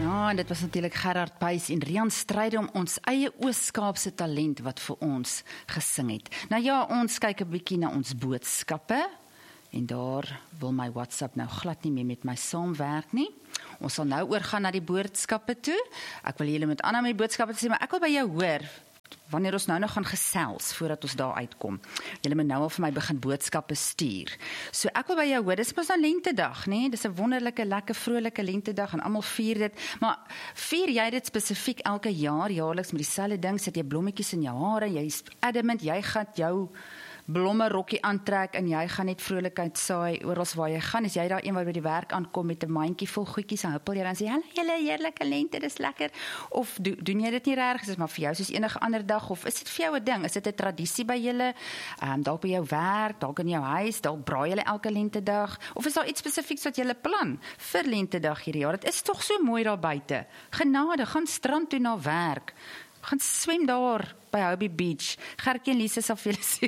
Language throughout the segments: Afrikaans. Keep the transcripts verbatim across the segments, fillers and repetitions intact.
Ja, en dit was natuurlik Gerard Buys en Rian Strydom om ons eie Oos-Kaapse talent wat vir ons gesing het. Nou ja, ons kyk 'n bietjie na ons boodskappe en daar wil my WhatsApp nou glad nie meer met my saamwerk nie. Ons sal nou oorgaan na die boodskappe toe. Ek wil julle met ander met die boodskappe sê, maar ek wil by jou hoor wanneer ons nou nog gaan gesels, voordat ons daar uitkom. Julle moet nou al vir my begin boodskappe stuur. So ek wil by jou hoor, dis pas nou lentedag, nee? Dis 'n wonderlike, lekker, vrolike lentedag en almal vier dit. Maar vier jy dit spesifiek elke jaar, jaarliks met dieselfde ding, sit jy blommetjies in jou hare, jy's adamant, jy gaan jou blomme rokkie aantrek en jy gaan net vrolikheid saai oral waar jy gaan. Is jy daar een wat by die werk aankom met 'n mandjie vol goedjies en huppel jy dan sê, "Hallo julle, heerlike lente, dis lekker." Of do, doen jy dit nie reg? Is dit maar vir jou soos enige ander dag of is dit vir jou 'n ding? Is dit 'n tradisie by julle? Ehm um, dalk by jou werk, dalk in jou huis, dalk braai julle elke lentedag of is daar iets spesifieks wat julle plan vir lentedag hierdie jaar? Dit is tog so mooi daar buite. Genade, gaan strand toe na werk. Gaan swem daar by Hobie Beach. Gertjie en Lise sal vir julle sê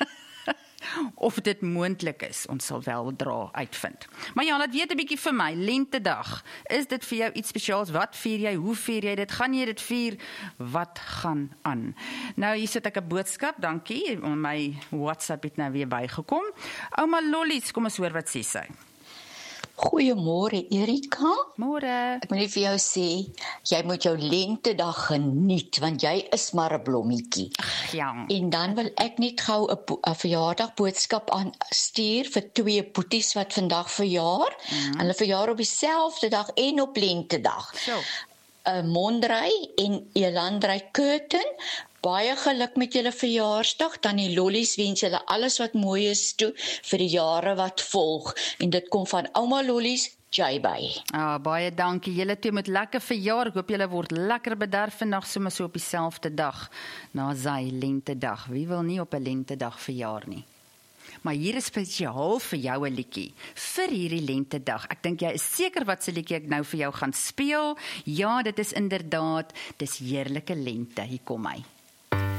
of dit moontlik is, ons sal wel dra uitvind. Maar ja, laat weet 'n bietjie vir my, lentedag, is dit vir jou iets spesiaals? Wat vier jy? Hoe vier jy dit? Gaan jy dit vier? Wat gaan aan? Nou, hier sit ek 'n boodskap, dankie, my WhatsApp het nou weer bygekom. Ouma Lollies, kom ons hoor wat sê sy. Goeiemôre Erika. Môre. Ek moet net vir jou sê, jy moet jou lentedag geniet, want jy is maar 'n blommetjie. Ja. En dan wil ek net gou 'n verjaardagboodskap aan stuur vir twee poeties wat vandag verjaar. Mm-hmm. Hulle verjaar op dieselfde dag en op lentedag. So. Uh, Mondrey en Elandrey Curtin. Baie geluk met julle verjaarsdag. Tannie Lollies wens julle alles wat mooi is toe vir die jare wat volg. En dit kom van ouma Lollies, J-Bay. Ah, baie dankie. Julle twee moet lekker verjaar. Ek hoop julle word lekker bederf vandag, sommer so op dieselfde dag. Na sy lentedag. Wie wil nie op 'n lentedag verjaar nie? Maar hier is spesiaal vir jou 'n liedjie vir hierdie lentedag. Ek dink jy is seker wat se liedjie ek nou vir jou gaan speel. Ja, dit is inderdaad, dis heerlike lente. Hier kom hy.